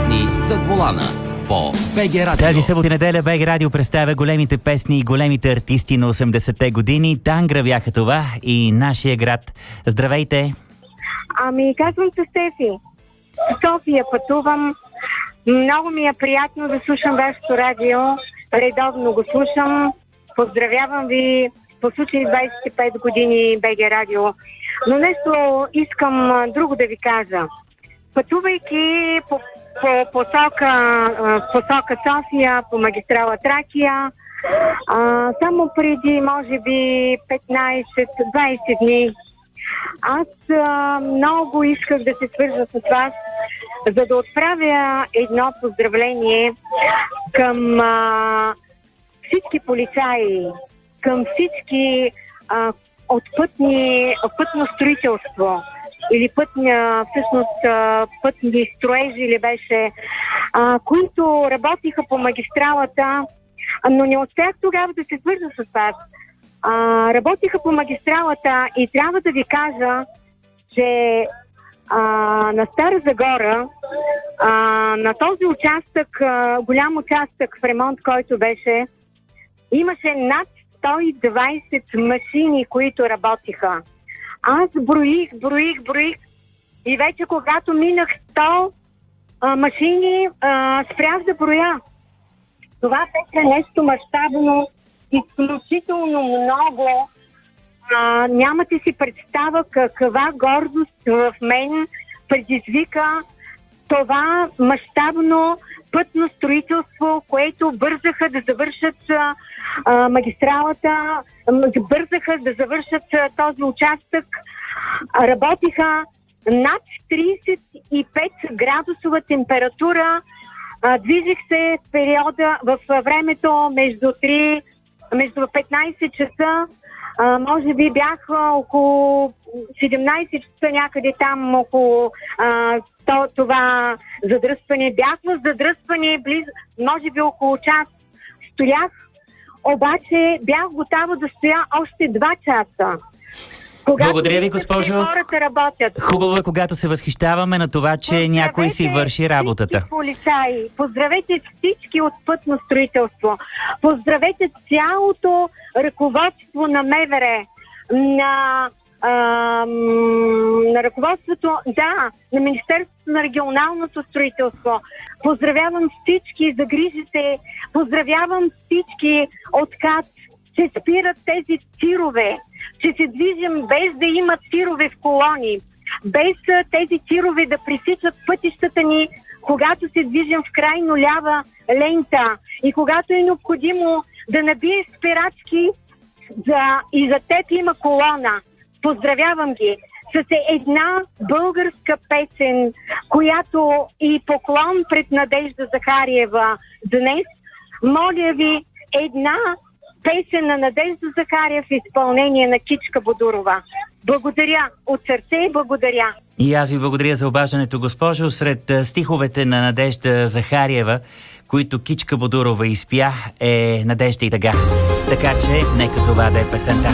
песни зад волана по БГ Радио. Тази събота и неделя БГ Радио представя големите песни и големите артисти на 80-те години. Тангра бяха това и нашия град. Здравейте! Казвам се Стефи. В София пътувам. Много ми е приятно да слушам вашето радио. Редовно го слушам. Поздравявам ви по случай 25 години БГ Радио. Но нещо искам друго да ви кажа. Пътувайки по посока София, по магистрала Тракия, само преди, може би, 15-20 дни, аз много исках да се свържа с вас, за да отправя едно поздравление към всички полицаи, към всички от пътно строителство или пътни строежи ли беше, които работиха по магистралата, но не успях тогава да се свържа с вас. Работиха по магистралата и трябва да ви кажа, че на Стара Загора, на този участък, голям участък в ремонт, който беше, имаше над 120 машини, които работиха. Аз броих и вече когато минах 100 машини, спрях да броя. Това беше нещо мащабно, изключително много. Нямате си представа каква гордост в мен предизвика това мащабно пътно строителство, което бързаха да завършат магистралата, бързаха да завършат този участък. Работиха над 35 градусова температура. Движих се в периода, в времето между 15 часа, може би бях около 17 часа някъде там, около това задръстване. Бях в задръстване близо, може би около час. Стоях, обаче бях готова да стоя още 2 часа. Благодаря ви, госпожо. Хората работят. Хубаво е, когато се възхищаваме на това, че някой си върши работата. Полицаи, поздравете всички от пътно строителство. Поздравете цялото ръководство на МВР, на ръководството, на Министерството на регионалното строителство. Поздравявам всички загрижите, поздравявам всички от КАТ, че спират тези тирове, че се движим без да има тирове в колони, без тези тирове да пресичат пътищата ни, когато се движим в крайно лява лента и когато е необходимо да набиеш спирачки и за теб има колона. Поздравявам ги с една българска песен, която и поклон пред Надежда Захариева днес. Моля ви, една песен на Надежда Захариев в изпълнение на Кичка Бодурова. Благодаря от сърце, благодаря. И аз ви благодаря за обаждането, госпожо. Сред стиховете на Надежда Захариева, които Кичка Бодурова изпя, е Надежда и тъга. Така че, нека това да е песента.